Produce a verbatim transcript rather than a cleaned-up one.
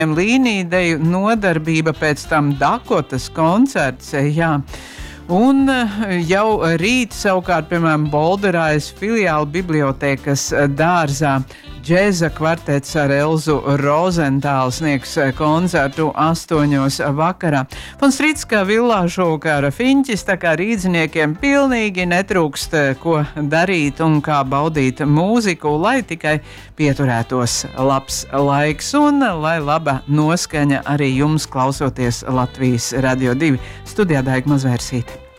līniju nodarbība, pēc tam Dakotas koncerts, jā. Un jau rīt savukārt, piemēram, Bolderājas filiāla bibliotēkas dārzā džēza kvartets ar Elzu Rozentālu sniegs koncertu astoņos vakarā. Fonstrītiskā villā šovakar fiņķis, tā kā rīdziniekiem pilnīgi netrūkst, ko darīt un kā baudīt mūziku, lai tikai pieturētos labs laiks un lai laba noskaņa arī jums klausoties Latvijas Radio divi. Studijā Daiga Mazvērsīte.